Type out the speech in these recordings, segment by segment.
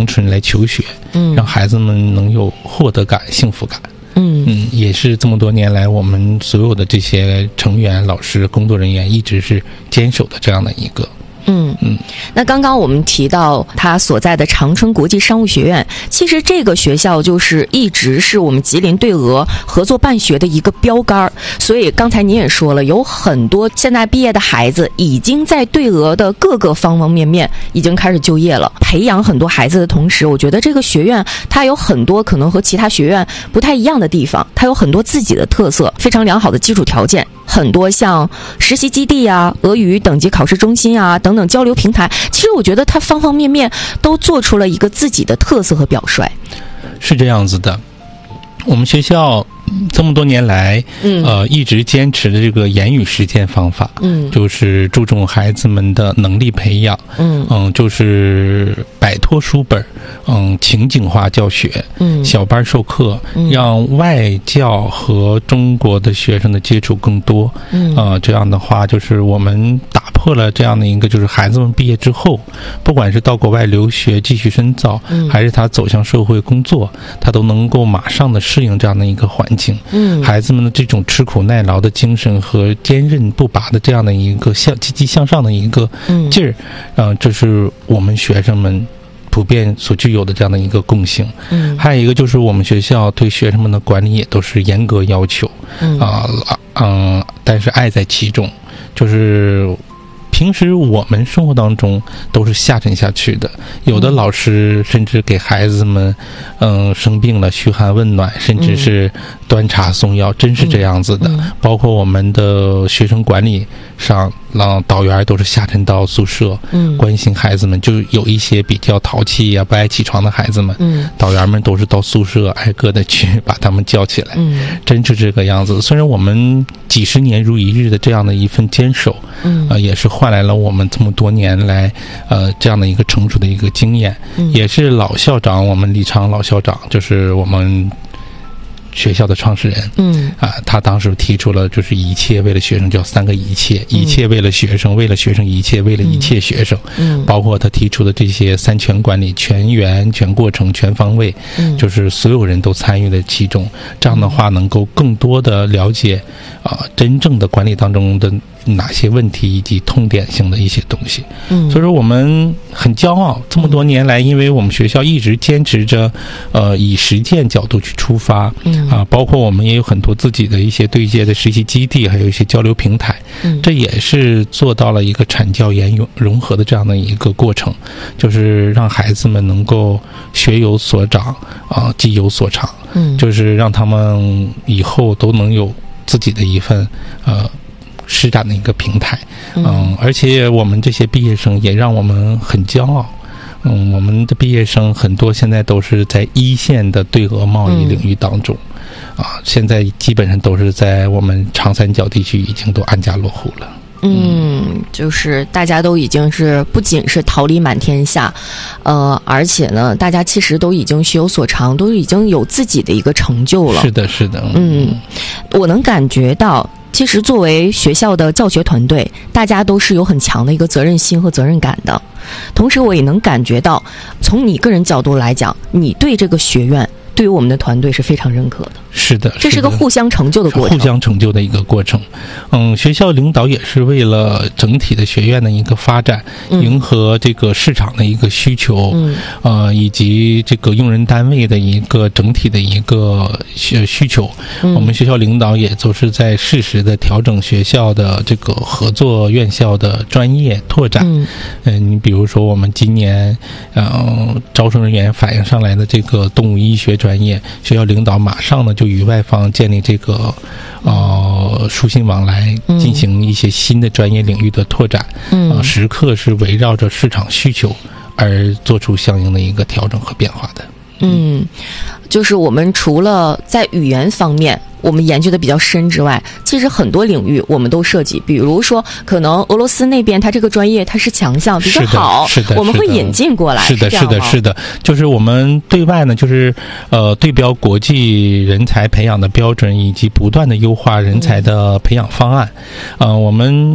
长春来求学，让孩子们能有获得感、幸福感。也是这么多年来我们所有的这些成员、老师、工作人员一直是坚守的这样的一个。 那刚刚我们提到他所在的长春国际商务学院，其实这个学校就是一直是我们吉林对俄合作办学的一个标杆，所以刚才您也说了，有很多现在毕业的孩子已经在对俄的各个方方面面已经开始就业了。培养很多孩子的同时，我觉得这个学院它有很多可能和其他学院不太一样的地方，它有很多自己的特色，非常良好的基础条件，很多像实习基地啊、俄语等级考试中心啊等等交流平台，其实我觉得它方方面面都做出了一个自己的特色和表率。 是这样子的，我们学校这么多年来，一直坚持的这个言语实践方法，就是注重孩子们的能力培养，就是摆脱书本，情景化教学，小班授课，让外教和中国的学生的接触更多，这样的话，就是我们打破了这样的一个，就是孩子们毕业之后，不管是到国外留学继续深造，还是他走向社会工作，他都能够马上的适应这样的一个环境。孩子们的这种吃苦耐劳的精神和坚韧不拔的这样的一个积极向上的一个劲儿，这是我们学生们普遍所具有的这样的一个共性。还有一个就是我们学校对学生们的管理也都是严格要求，但是爱在其中，就是平时我们生活当中都是下沉下去的，有的老师甚至给孩子们生病了嘘寒问暖，甚至是端茶送药，真是这样子的。包括我们的学生管理上，导员都是下沉到宿舍，关心孩子们，就有一些比较淘气呀、不爱起床的孩子们，导员们都是到宿舍挨个的去把他们叫起来，真是这个样子。虽然我们几十年如一日的这样的一份坚守，也是换来了我们这么多年来这样的一个成熟的一个经验，也是老校长，我们李昌老校长，就是我们学校的创始人，他当时提出了就是一切为了学生，叫3个一切，一切为了学生，为了学生一切，为了一切学生，包括他提出的这些3全管理，全员、全过程、全方位，就是所有人都参与了其中，这样的话能够更多的了解真正的管理当中的哪些问题以及痛点性的一些东西。所以说我们很骄傲，这么多年来，因为我们学校一直坚持着以实践角度去出发，包括我们也有很多自己的一些对接的实习基地，还有一些交流平台，这也是做到了一个产教研融合的这样的一个过程，就是让孩子们能够学有所长，技有所长，就是让他们以后都能有自己的一份施展的一个平台。而且我们这些毕业生也让我们很骄傲。我们的毕业生很多现在都是在一线的对俄贸易领域当中，现在基本上都是在我们长三角地区已经都安家落户了。 就是大家都已经是不仅是桃李满天下，而且呢，大家其实都已经学有所长，都已经有自己的一个成就了。 是的，是的。 我能感觉到，其实作为学校的教学团队，大家都是有很强的一个责任心和责任感的。同时，我也能感觉到，从你个人角度来讲，你对这个学院，对于我们的团队是非常认可的。 是的， 这是个互相成就的过程， 互相成就的一个过程。学校领导也是为了整体的学院的一个发展，迎合这个市场的一个需求，以及这个用人单位的一个整体的一个需求。我们学校领导也都是在适时的调整学校的这个合作院校的专业拓展。你比如说我们今年招生人员反映上来的这个动物医学专业，学校领导马上呢就与外方建立这个书信往来，进行一些新的专业领域的拓展，时刻是围绕着市场需求而做出相应的一个调整和变化的。 就是我们除了在语言方面我们研究的比较深之外，其实很多领域我们都涉及，比如说可能俄罗斯那边它这个专业它是强项比较好， 是的， 我们会引进过来。 是的，就是我们对外呢，就是对标国际人才培养的标准，以及不断的优化人才的培养方案。我们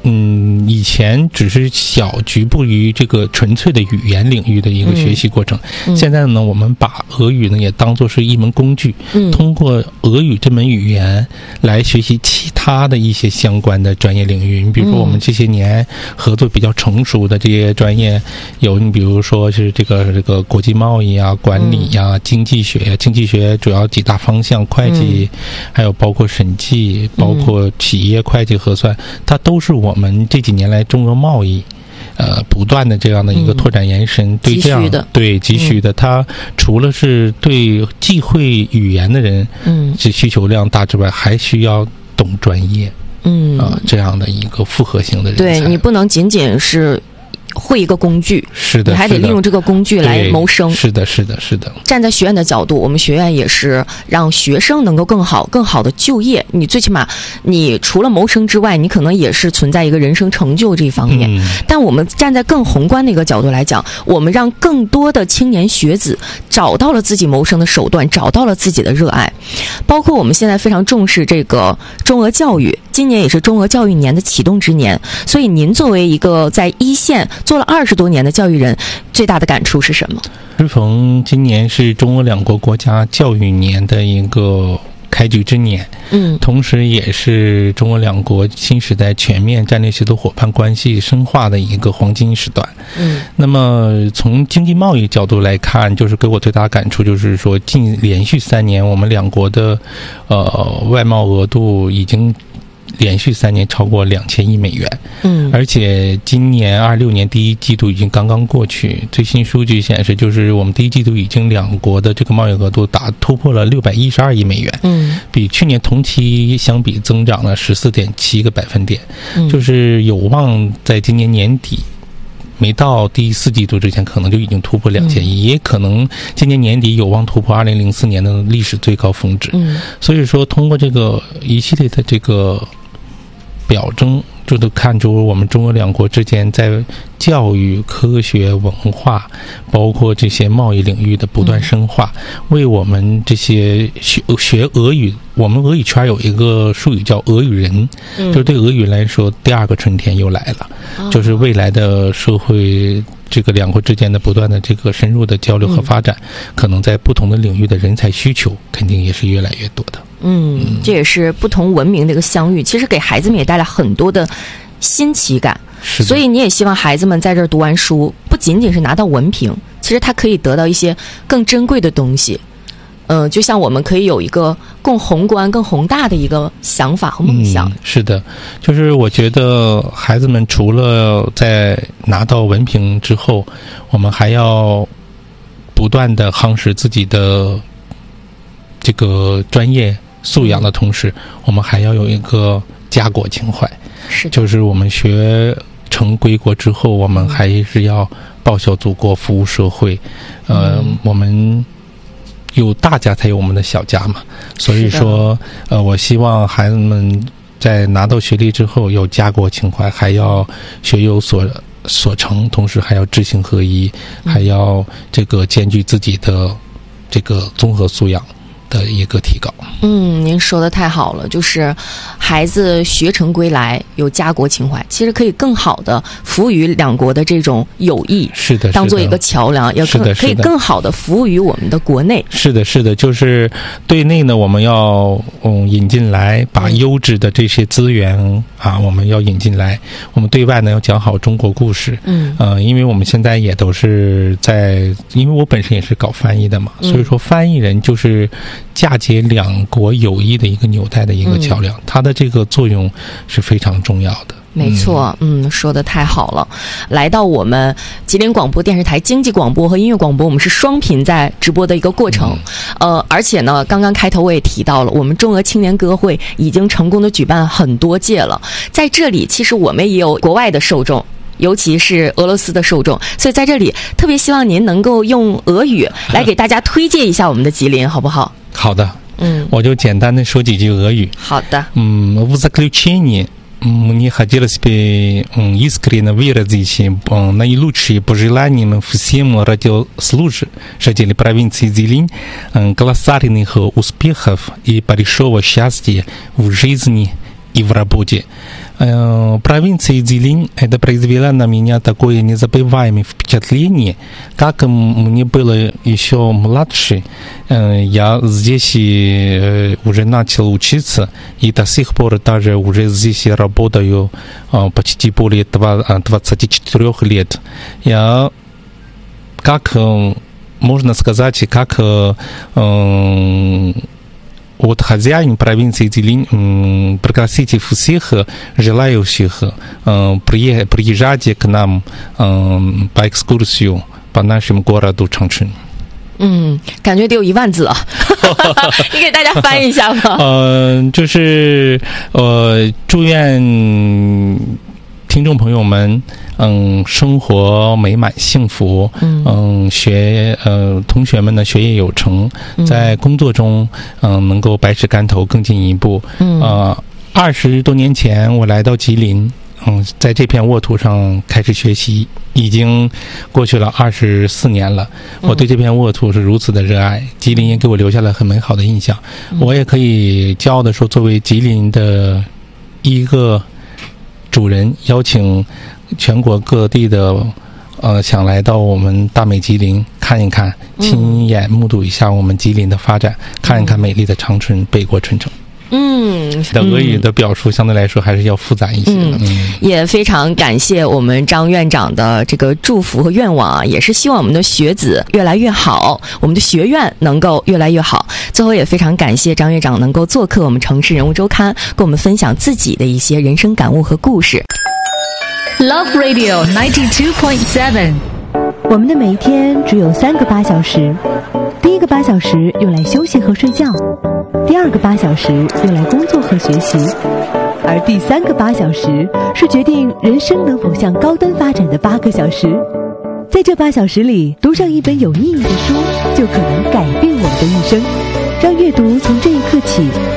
以前只是小局部于这个纯粹的语言领域的一个学习过程，现在呢，我们把俄语呢也当作是一门工具，通过俄语这门语言来学习其他的一些相关的专业领域。你比如说我们这些年合作比较成熟的这些专业，有你比如说是这个国际贸易啊、管理啊、经济学，经济学主要几大方向，会计，还有包括审计，包括企业会计核算，它都是我们这几年来中俄贸易不断的这样的一个拓展延伸，对这样对急需的，它除了是对既会语言的人这需求量大之外，还需要懂专业这样的一个复合型的人才。 对，你不能仅仅是会一个工具， 是的， 你还得利用这个工具来谋生。 是的。 站在学院的角度，我们学院也是让学生能够更好的就业。你最起码，你除了谋生之外，你可能也是存在一个人生成就这一方面。但我们站在更宏观的一个角度来讲，我们让更多的青年学子找到了自己谋生的手段，找到了自己的热爱。包括我们现在非常重视这个中俄教育，今年也是中俄教育年的启动之年。所以您作为一个在一线做了20多年的教育人，最大的感触是什么？ 适逢今年是中俄两国国家教育年的一个开局之年，同时也是中俄两国新时代全面战略协作伙伴关系深化的一个黄金时段。那么从经济贸易角度来看，就是给我最大感触就是说，连续3年我们两国的外贸额度已经连续3年超过2000亿美元，而且今年26年第一季度已经刚刚过去，最新数据显示，就是我们第一季度已经两国的这个贸易额度突破了612亿美元，比去年同期相比增长了14.7个百分点，就是有望在今年年底没到第4季度之前，可能就已经突破2000亿，也可能今年年底有望突破2004年的历史最高峰值。所以说，通过这个一系列的这个表征，就都看出我们中俄两国之间在教育、科学、文化，包括这些贸易领域的不断深化，为我们这些学俄语，我们俄语圈有一个术语叫俄语人，就是对俄语来说，第2个春天又来了，就是未来的社会这个两国之间的不断的这个深入的交流和发展，可能在不同的领域的人才需求肯定也是越来越多的。 这也是不同文明的一个相遇，其实给孩子们也带来很多的新奇感。所以你也希望孩子们在这儿读完书，不仅仅是拿到文凭，其实他可以得到一些更珍贵的东西。就像我们可以有一个更宏观、更宏大的一个想法和梦想。 是的，就是我觉得孩子们除了在拿到文凭之后，我们还要不断的夯实自己的这个专业素养的同时，我们还要有一个家国情怀。就是我们学成归国之后，我们还是要报效祖国、服务社会。我们有大家才有我们的小家嘛，所以说我希望孩子们在拿到学历之后有家国情怀，还要学有所成，同时还要知行合一，还要这个兼具自己的这个综合素养的一个提高。 您说的太好了，就是孩子学成归来，有家国情怀，其实可以更好的服务于两国的这种友谊， 是的， 当做一个桥梁，也可以更好的服务于我们的国内。 是的，就是对内呢，我们要引进来，把优质的这些资源我们要引进来。我们对外呢要讲好中国故事。因为我们现在也都是因为我本身也是搞翻译的嘛，所以说翻译人就是嫁接两国友谊的一个纽带的一个桥梁，它的这个作用是非常重要的。 没错，说得太好了。来到我们吉林广播电视台经济广播和音乐广播，我们是双频在直播的一个过程。而且呢，刚刚开头我也提到了，我们中俄青年歌会已经成功的举办很多届了。在这里，其实我们也有国外的受众，尤其是俄罗斯的受众，所以在这里特别希望您能够用俄语来给大家推荐一下我们的吉林，好不好？ 好的，我就简单的说几句俄语。 好的。 В заключение мне хотелось бы искренне выразить наилучшие пожелания всем радиослушателям провинции Зилинь, колоссальных успехов и большого счастья в жизни и в работе. Провинция Дзилинь это произвела на меня такое незабываемое впечатление, как мне было еще младше. Я здесь уже начал учиться, и до сих пор даже уже здесь я работаю почти более 24 лет. Я, как можно сказать, как от хозяин провинции Дзилинь пригласите всех желающих приезжать к нам по экскурсию по нашему городу Чangchun。 感觉得有1万字啊，你给大家翻译一下吧。 就是祝愿听众朋友们，生活美满幸福，同学们的学业有成，在工作中，能够百尺竿头更进一步。20多年前我来到吉林，在这片沃土上开始学习，已经过去了24年了。我对这片沃土是如此的热爱，吉林也给我留下了很美好的印象。我也可以骄傲地说，作为吉林的一个主人，邀请全国各地的想来到我们大美吉林看一看，亲眼目睹一下我们吉林的发展，看一看美丽的长春北国春城。的俄语的表述相对来说还是要复杂一些的。 也非常感谢我们张院长的这个祝福和愿望啊，也是希望我们的学子越来越好，我们的学院能够越来越好。最后也非常感谢张院长能够做客我们城市人物周刊，跟我们分享自己的一些人生感悟和故事。 Love Radio 92.7， 我们的每一天只有3个8小时，第一个8小时用来休息和睡觉，第2个8小时用来工作和学习，而第3个8小时是决定人生能否向高端发展的8个小时。在这8小时里，读上一本有意义的书，就可能改变我们的一生。让阅读从这一刻起